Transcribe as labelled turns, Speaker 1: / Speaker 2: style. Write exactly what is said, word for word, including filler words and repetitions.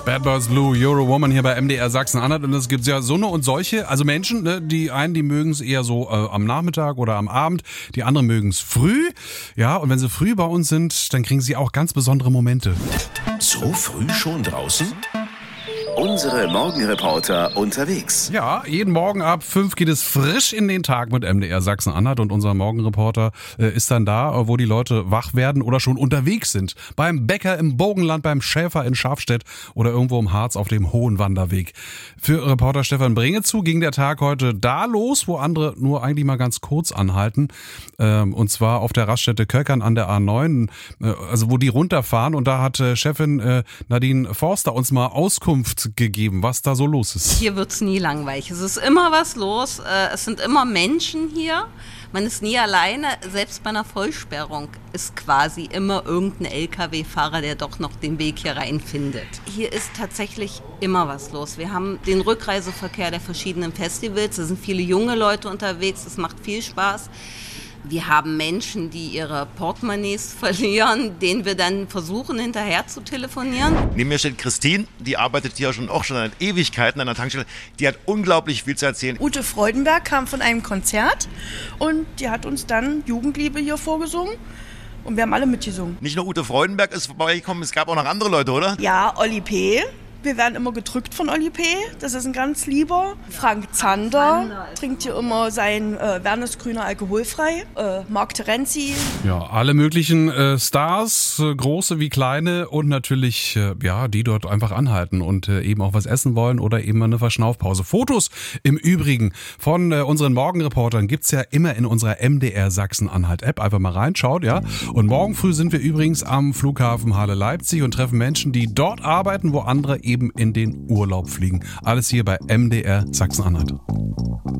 Speaker 1: Bad Boys Blue, You're a Woman hier bei M D R Sachsen-Anhalt. Und es gibt ja so eine und solche, also Menschen, ne, die einen, die mögen es eher so äh, am Nachmittag oder am Abend, die anderen mögen es früh. Ja, und wenn sie früh bei uns sind, dann kriegen sie auch ganz besondere Momente.
Speaker 2: So früh schon draußen? Unsere Morgenreporter unterwegs.
Speaker 1: Ja, jeden Morgen ab fünf geht es frisch in den Tag mit M D R Sachsen-Anhalt und unser Morgenreporter äh, ist dann da, wo die Leute wach werden oder schon unterwegs sind. Beim Bäcker im Bogenland, beim Schäfer in Schafstedt oder irgendwo im Harz auf dem Hohen Wanderweg. Für Reporter Stefan Bringezu ging der Tag heute da los, wo andere nur eigentlich mal ganz kurz anhalten. Ähm, und zwar auf der Raststätte Köckern an der A neun, äh, also wo die runterfahren. Und da hat äh, Chefin äh, Nadine Forster uns mal Auskunft gegeben, was da so los ist.
Speaker 3: Hier wird's nie langweilig. Es ist immer was los. Es sind immer Menschen hier. Man ist nie alleine. Selbst bei einer Vollsperrung ist quasi immer irgendein L K W-Fahrer, der doch noch den Weg hier reinfindet. Hier ist tatsächlich immer was los. Wir haben den Rückreiseverkehr der verschiedenen Festivals. Da sind viele junge Leute unterwegs. Es macht viel Spaß. Wir haben Menschen, die ihre Portemonnaies verlieren, denen wir dann versuchen, hinterher zu telefonieren.
Speaker 4: Neben mir steht Christine, die arbeitet hier schon auch schon seit Ewigkeiten an der Tankstelle. Die hat unglaublich viel zu erzählen.
Speaker 5: Ute Freudenberg kam von einem Konzert und die hat uns dann Jugendliebe hier vorgesungen. Und wir haben alle mitgesungen.
Speaker 4: Nicht nur Ute Freudenberg ist vorbeigekommen, es gab auch noch andere Leute, oder?
Speaker 5: Ja, Olli P. Wir werden immer gedrückt von Olli P. Das ist ein ganz lieber. Frank Zander trinkt hier immer sein äh, Wernesgrüner alkoholfrei. Äh, Marc Terenzi.
Speaker 1: Ja, alle möglichen äh, Stars, äh, große wie kleine und natürlich, äh, ja, die dort einfach anhalten und äh, eben auch was essen wollen oder eben eine Verschnaufpause. Fotos im Übrigen von äh, unseren Morgenreportern gibt's ja immer in unserer M D R Sachsen-Anhalt-App. Einfach mal reinschaut, ja. Und morgen früh sind wir übrigens am Flughafen Halle-Leipzig und treffen Menschen, die dort arbeiten, wo andere eben in den Urlaub fliegen. Alles hier bei M D R Sachsen-Anhalt.